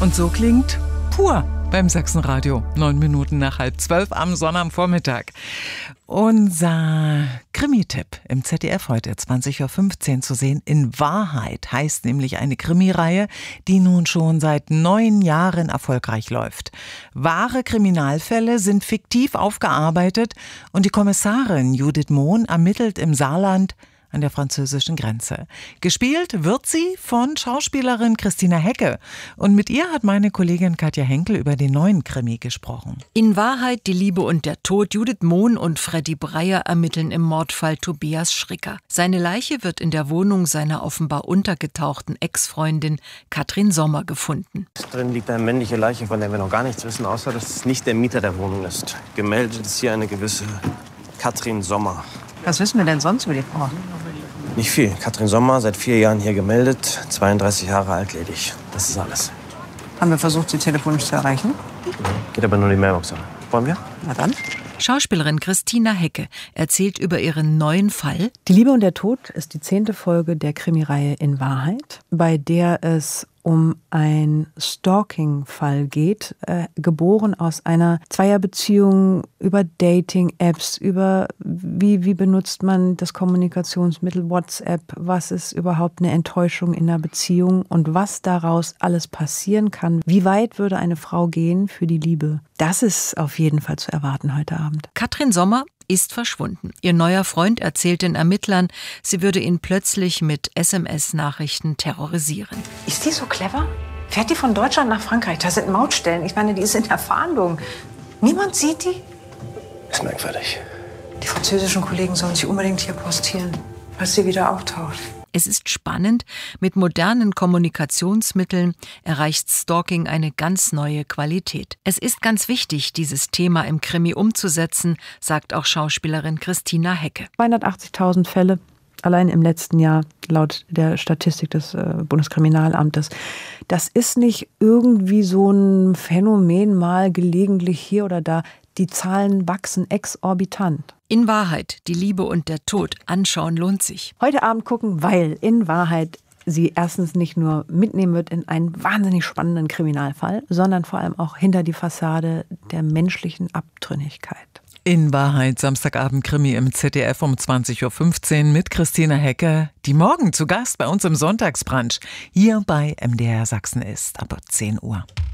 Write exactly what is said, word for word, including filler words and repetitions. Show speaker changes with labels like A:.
A: Und so klingt Pur beim Sachsenradio. Neun Minuten nach halb zwölf am Sonnabendvormittag. Unser Krimi-Tipp im Z D F heute zwanzig Uhr fünfzehn zu sehen. In Wahrheit heißt nämlich eine Krimireihe, die nun schon seit neun Jahren erfolgreich läuft. Wahre Kriminalfälle sind fiktiv aufgearbeitet und die Kommissarin Judith Mohn ermittelt im Saarland an der französischen Grenze. Gespielt wird sie von Schauspielerin Christina Hecke. Und mit ihr hat meine Kollegin Katja Henkel über den neuen Krimi gesprochen.
B: In Wahrheit, die Liebe und der Tod. Judith Mohn und Freddy Breyer ermitteln im Mordfall Tobias Schricker. Seine Leiche wird in der Wohnung seiner offenbar untergetauchten Ex-Freundin Katrin Sommer gefunden.
C: Drin liegt eine männliche Leiche, von der wir noch gar nichts wissen, außer dass es nicht der Mieter der Wohnung ist. Gemeldet ist hier eine gewisse Katrin Sommer.
D: Was wissen wir denn sonst über die Frau?
C: Nicht viel. Katrin Sommer, seit vier Jahren hier gemeldet, zweiunddreißig Jahre alt, ledig. Das ist alles.
D: Haben wir versucht, sie telefonisch zu erreichen?
C: Geht aber nur die Mailbox an. Wollen wir?
D: Na dann.
B: Schauspielerin Christina Hecke erzählt über ihren neuen Fall.
E: Die Liebe und der Tod ist die zehnte Folge der Krimireihe In Wahrheit, bei der es um einen Stalking-Fall geht, äh, geboren aus einer Zweierbeziehung über Dating-Apps, über wie, wie benutzt man das Kommunikationsmittel WhatsApp, was ist überhaupt eine Enttäuschung in einer Beziehung und was daraus alles passieren kann. Wie weit würde eine Frau gehen für die Liebe? Das ist auf jeden Fall zu erwarten heute Abend.
B: Katrin Sommer ist verschwunden. Ihr neuer Freund erzählt den Ermittlern, sie würde ihn plötzlich mit S M S-Nachrichten terrorisieren.
D: Ist die so clever? Fährt die von Deutschland nach Frankreich? Da sind Mautstellen. Ich meine, die ist in der Fahndung. Niemand sieht die?
C: Ist merkwürdig.
D: Die französischen Kollegen sollen sich unbedingt hier postieren, falls sie wieder auftaucht.
B: Es ist spannend, mit modernen Kommunikationsmitteln erreicht Stalking eine ganz neue Qualität. Es ist ganz wichtig, dieses Thema im Krimi umzusetzen, sagt auch Schauspielerin Christina Hecke.
E: zweihundertachtzigtausend Fälle allein im letzten Jahr laut der Statistik des äh, Bundeskriminalamtes. Das ist nicht irgendwie so ein Phänomen mal gelegentlich hier oder da. Die Zahlen wachsen exorbitant.
B: In Wahrheit, die Liebe und der Tod. Anschauen lohnt sich.
E: Heute Abend gucken, weil in Wahrheit sie erstens nicht nur mitnehmen wird in einen wahnsinnig spannenden Kriminalfall, sondern vor allem auch hinter die Fassade der menschlichen Abtrünnigkeit.
A: In Wahrheit, Samstagabend Krimi im Z D F um zwanzig Uhr fünfzehn mit Christina Hecke, die morgen zu Gast bei uns im Sonntagsbrunch hier bei M D R Sachsen ist, ab zehn Uhr.